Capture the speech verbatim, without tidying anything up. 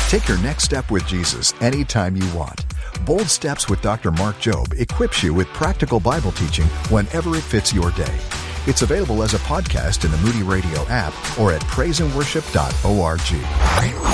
Take your next step with Jesus anytime you want. Bold Steps with Doctor Mark Jobe equips you with practical Bible teaching whenever it fits your day. It's available as a podcast in the Moody Radio app or at praise and worship dot org.